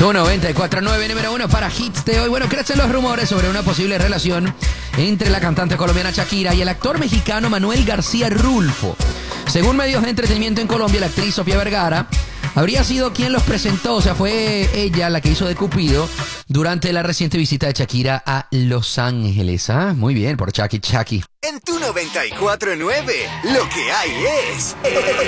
Tu 94.9, número 1 para hits de hoy. Bueno, crecen los rumores sobre una posible relación entre la cantante colombiana Shakira y el actor mexicano Manuel García Rulfo. Según medios de entretenimiento en Colombia, la actriz Sofía Vergara habría sido quien los presentó, o sea, fue ella la que hizo de Cupido durante la reciente visita de Shakira a Los Ángeles. Ah, muy bien, por Chucky. En tu 94.9, lo que hay es